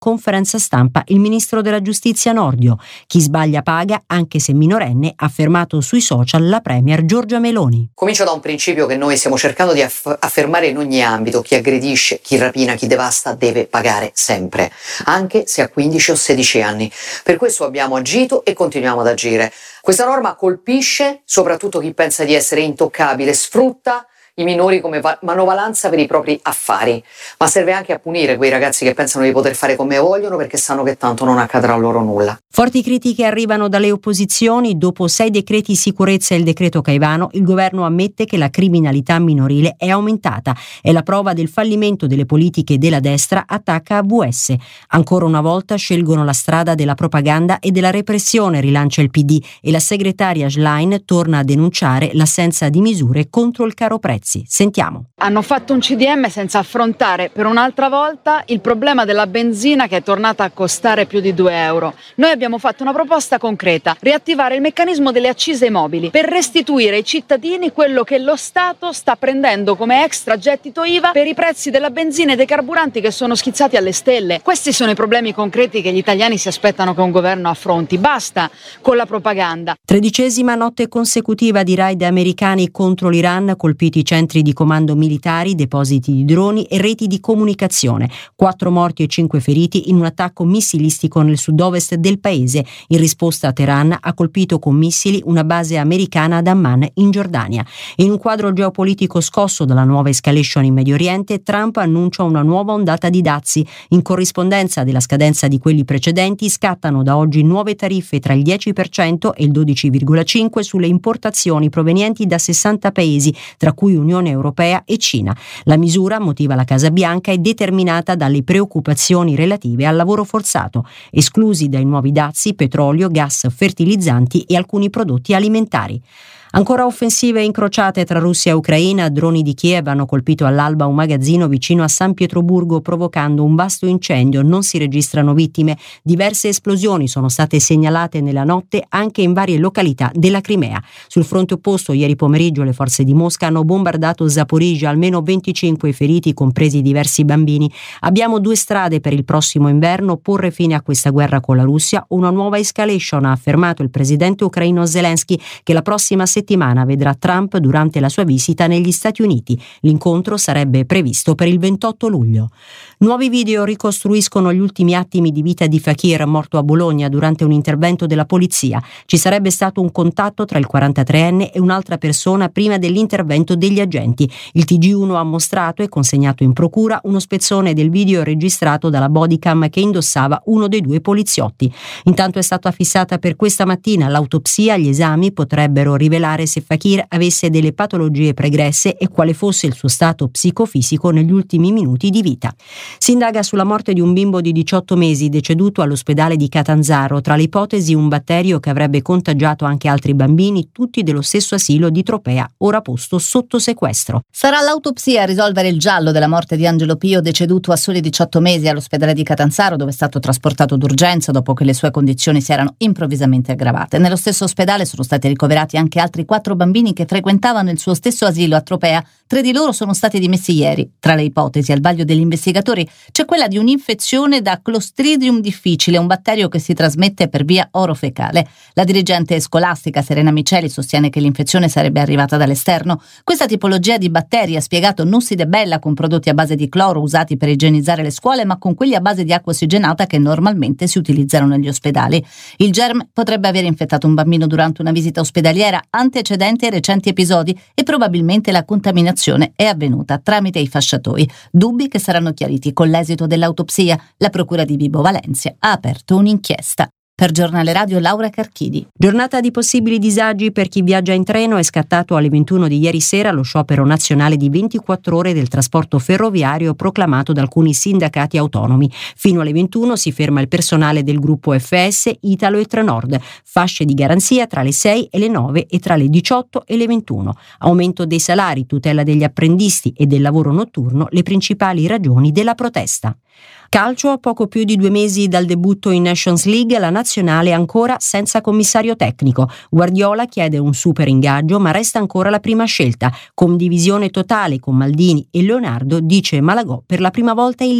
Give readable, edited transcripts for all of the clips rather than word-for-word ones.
conferenza stampa il ministro della giustizia Nordio. Chi sbaglia paga, anche se minorenne, ha affermato sui social la premier Giorgia Meloni. Comincio da un principio che noi stiamo cercando di affermare in ogni ambito: chi aggredisce, chi rapina, chi devasta deve pagare sempre, anche se ha 15 o 16 anni. Per questo abbiamo agito e continuiamo ad agire. Questa norma colpisce soprattutto chi pensa di essere intoccabile, sfrutta i minori come manovalanza per i propri affari, ma serve anche a punire quei ragazzi che pensano di poter fare come vogliono perché sanno che tanto non accadrà loro nulla. Forti critiche arrivano dalle opposizioni. Dopo 6 decreti sicurezza e il decreto Caivano, il governo ammette che la criminalità minorile è aumentata. È la prova del fallimento delle politiche della destra, attacca AVS. Ancora una volta scelgono la strada della propaganda e della repressione, rilancia il PD, e la segretaria Schlein torna a denunciare l'assenza di misure contro il caro prezzi. Sentiamo. Hanno fatto un CDM senza affrontare per un'altra volta il problema della benzina, che è tornata a costare più di 2 euro. Noi abbiamo fatto una proposta concreta: riattivare il meccanismo delle accise ai mobili per restituire ai cittadini quello che lo Stato sta prendendo come extra gettito IVA per i prezzi della benzina e dei carburanti che sono schizzati alle stelle. Questi sono i problemi concreti che gli italiani si aspettano che un governo affronti. Basta con la propaganda. 13ª notte consecutiva di raid americani contro l'Iran, colpiti centri di comando militari, depositi di droni e reti di comunicazione. 4 morti e 5 feriti in un attacco missilistico nel sud-ovest del paese. In risposta, Teheran ha colpito con missili una base americana ad Amman, in Giordania. In un quadro geopolitico scosso dalla nuova escalation in Medio Oriente, Trump annuncia una nuova ondata di dazi. In corrispondenza della scadenza di quelli precedenti, scattano da oggi nuove tariffe tra il 10% e il 12,5% sulle importazioni provenienti da 60 paesi, tra cui Unione Europea e Cina. La misura, motiva la Casa Bianca, è determinata dalle preoccupazioni relative al lavoro forzato, esclusi dai nuovi dazi petrolio, gas, fertilizzanti e alcuni prodotti alimentari. Ancora offensive incrociate tra Russia e Ucraina. Droni di Kiev hanno colpito all'alba un magazzino vicino a San Pietroburgo, provocando un vasto incendio. Non si registrano vittime. Diverse esplosioni sono state segnalate nella notte anche in varie località della Crimea. Sul fronte opposto, ieri pomeriggio, le forze di Mosca hanno bombardato Zaporizhzhia, almeno 25 feriti, compresi diversi bambini. Abbiamo 2 strade per il prossimo inverno: porre fine a questa guerra con la Russia o una nuova escalation, ha affermato il presidente ucraino Zelensky, che la prossima settimana vedrà Trump durante la sua visita negli Stati Uniti. L'incontro sarebbe previsto per il 28 luglio. Nuovi video ricostruiscono gli ultimi attimi di vita di Fakir, morto a Bologna durante un intervento della polizia. Ci sarebbe stato un contatto tra il 43enne e un'altra persona prima dell'intervento degli agenti. Il TG1 ha mostrato e consegnato in procura uno spezzone del video registrato dalla bodycam che indossava uno dei 2 poliziotti. Intanto è stata fissata per questa mattina l'autopsia. Gli esami potrebbero rivelare se Fakir avesse delle patologie pregresse e quale fosse il suo stato psicofisico negli ultimi minuti di vita. Si indaga sulla morte di un bimbo di 18 mesi deceduto all'ospedale di Catanzaro. Tra le ipotesi, un batterio che avrebbe contagiato anche altri bambini, tutti dello stesso asilo di Tropea, ora posto sotto sequestro. Sarà l'autopsia a risolvere il giallo della morte di Angelo Pio, deceduto a soli 18 mesi all'ospedale di Catanzaro, dove è stato trasportato d'urgenza dopo che le sue condizioni si erano improvvisamente aggravate. Nello stesso ospedale sono stati ricoverati anche altri 4 bambini che frequentavano il suo stesso asilo a Tropea. 3 di loro sono stati dimessi ieri. Tra le ipotesi al vaglio degli investigatori c'è quella di un'infezione da Clostridium difficile, un batterio che si trasmette per via orofecale. La dirigente scolastica Serena Miceli sostiene che l'infezione sarebbe arrivata dall'esterno. Questa tipologia di batteri, ha spiegato Nussi De Bella, con prodotti a base di cloro usati per igienizzare le scuole, ma con quelli a base di acqua ossigenata che normalmente si utilizzano negli ospedali. Il germe potrebbe aver infettato un bambino durante una visita ospedaliera, antecedente ai recenti episodi, e probabilmente la contaminazione è avvenuta tramite i fasciatoi. Dubbi che saranno chiariti con l'esito dell'autopsia. La procura di Vibo Valentia ha aperto un'inchiesta. Per Giornale Radio, Laura Carchidi. Giornata di possibili disagi per chi viaggia in treno. È scattato alle 21 di ieri sera lo sciopero nazionale di 24 ore del trasporto ferroviario proclamato da alcuni sindacati autonomi. Fino alle 21 si ferma il personale del gruppo FS, Italo e Trenord. Fasce di garanzia tra le 6 e le 9 e tra le 18 e le 21. Aumento dei salari, tutela degli apprendisti e del lavoro notturno, le principali ragioni della protesta. Calcio, a poco più di 2 mesi dal debutto in Nations League, la nazionale è ancora senza commissario tecnico. Guardiola chiede un super ingaggio, ma resta ancora la prima scelta. Con divisione totale con Maldini e Leonardo, dice Malagò per la prima volta in Lega.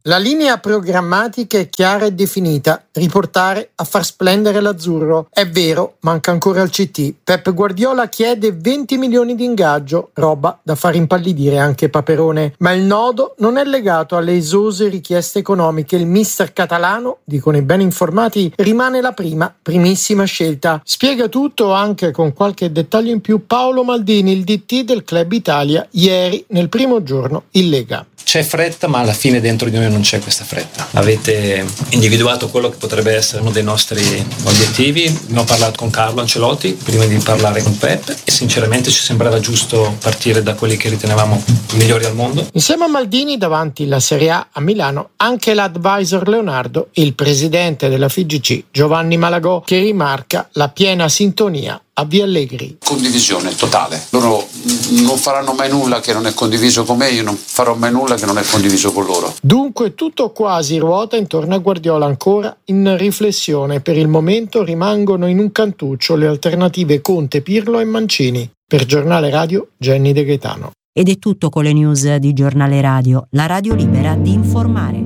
La linea programmatica è chiara e definita, riportare a far splendere l'azzurro. È vero, manca ancora il CT. Pep Guardiola chiede 20 milioni di ingaggio, roba da far impallidire anche Paperone. Ma il nodo non è legato alle esose richieste economiche. Il mister catalano, dicono i ben informati, rimane la primissima scelta. Spiega tutto anche con qualche dettaglio in più Paolo Maldini, il DT del Club Italia, ieri nel primo giorno in Lega. C'è fretta, ma alla fine dentro di noi non c'è questa fretta. Avete individuato quello che potrebbe essere uno dei nostri obiettivi. Abbiamo parlato con Carlo Ancelotti prima di parlare con Pep e sinceramente ci sembrava giusto partire da quelli che ritenevamo i migliori al mondo. Insieme a Maldini davanti la Serie A a Milano anche l'advisor Leonardo e il presidente della FIGC Giovanni Malagò, che rimarca la piena sintonia a Via Allegri. Condivisione totale. Loro non faranno mai nulla che non è condiviso con me, io non farò mai nulla che non è condiviso con loro. Dunque tutto quasi ruota intorno a Guardiola, ancora in riflessione. Per il momento rimangono in un cantuccio le alternative Conte, Pirlo e Mancini. Per Giornale Radio, Jenny De Gaetano. Ed è tutto con le news di Giornale Radio, la radio libera di informare.